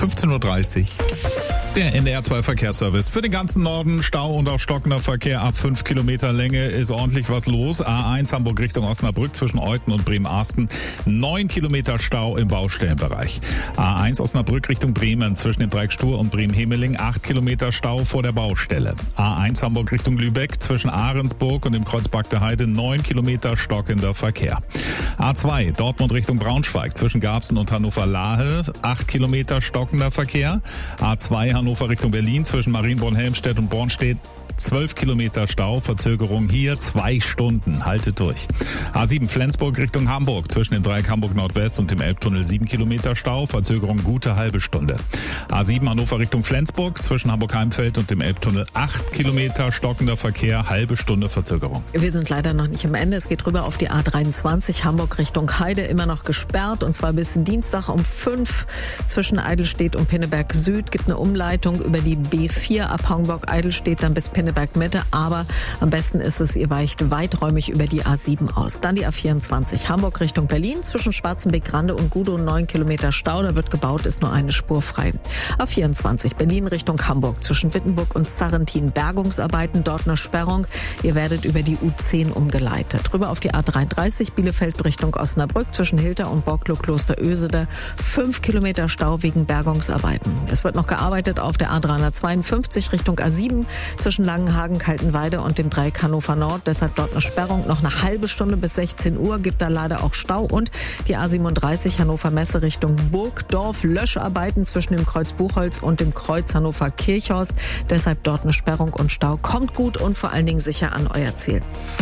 15:30 Uhr. Der NDR2 Verkehrsservice. Für den ganzen Norden Stau und auch stockender Verkehr ab 5 Kilometer Länge ist ordentlich was los. A1 Hamburg Richtung Osnabrück zwischen Euthen und Bremen-Arsten. 9 Kilometer Stau im Baustellenbereich. A1 Osnabrück Richtung Bremen zwischen dem Dreieck Stur und Bremen-Hemeling. 8 Kilometer Stau vor der Baustelle. A1 Hamburg Richtung Lübeck zwischen Ahrensburg und dem Kreuzberg der Heide. 9 Kilometer stockender Verkehr. A2 Dortmund Richtung Braunschweig zwischen Garbsen und Hannover-Lahe. 8 Kilometer stockender Verkehr. A2 Hannover Richtung Berlin zwischen Marienborn-Helmstedt und Bornstedt. 12 Kilometer Stau, Verzögerung hier 2 Stunden. Haltet durch. A7 Flensburg Richtung Hamburg zwischen dem Dreieck Hamburg Nordwest und dem Elbtunnel 7 Kilometer Stau, Verzögerung gute halbe Stunde. A7 Hannover Richtung Flensburg zwischen Hamburg-Heimfeld und dem Elbtunnel 8 Kilometer stockender Verkehr, halbe Stunde Verzögerung. Wir sind leider noch nicht am Ende. Es geht rüber auf die A23 Hamburg Richtung Heide, immer noch gesperrt und zwar bis Dienstag um 5 zwischen Eidelstedt und Pinneberg Süd. Gibt eine Umleitung über die B4 ab Hamburg-Eidelstedt dann bis Pinneberg Mitte, aber am besten ist es, ihr weicht weiträumig über die A7 aus. Dann die A24 Hamburg Richtung Berlin zwischen Schwarzenbeck-Grande und Gudow 9 Kilometer Stau, da wird gebaut, ist nur eine Spur frei. A24 Berlin Richtung Hamburg zwischen Wittenburg und Sarrentin Bergungsarbeiten, dort eine Sperrung. Ihr werdet über die U10 umgeleitet. Rüber auf die A33 Bielefeld Richtung Osnabrück zwischen Hilter und Borklow-Kloster Ösede 5 Kilometer Stau wegen Bergungsarbeiten. Es wird noch gearbeitet auf der A352 Richtung A7 zwischen Langenhagen, Kaltenweide und dem Dreieck Hannover Nord. Deshalb dort eine Sperrung. Noch eine halbe Stunde bis 16 Uhr. Gibt da leider auch Stau. Und die A37 Hannover Messe Richtung Burgdorf. Löscharbeiten zwischen dem Kreuz Buchholz und dem Kreuz Hannover Kirchhorst. Deshalb dort eine Sperrung und Stau. Kommt gut und vor allen Dingen sicher an euer Ziel.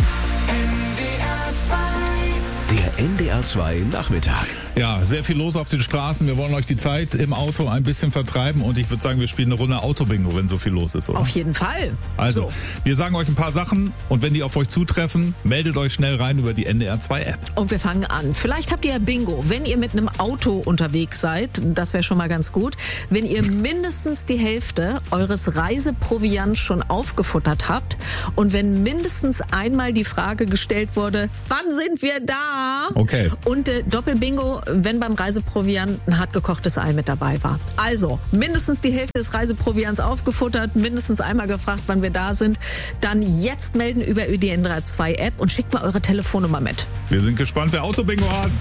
Der NDR2 Nachmittag. Ja, sehr viel los auf den Straßen. Wir wollen euch die Zeit im Auto ein bisschen vertreiben und ich würde sagen, wir spielen eine Runde Autobingo, wenn so viel los ist, oder? Auf jeden Fall. Also, wir sagen euch ein paar Sachen und wenn die auf euch zutreffen, meldet euch schnell rein über die NDR2-App. Und wir fangen an. Vielleicht habt ihr ja Bingo, wenn ihr mit einem Auto unterwegs seid. Das wäre schon mal ganz gut. Wenn ihr mindestens die Hälfte eures Reiseproviants schon aufgefuttert habt und wenn mindestens einmal die Frage gestellt wurde, wann sind wir da? Okay. Und Doppelbingo, wenn beim Reiseproviant ein hartgekochtes Ei mit dabei war. Also mindestens die Hälfte des Reiseproviants aufgefuttert, mindestens einmal gefragt, wann wir da sind. Dann jetzt melden über die NDR2 App und schickt mal eure Telefonnummer mit. Wir sind gespannt, wer Autobingo hat.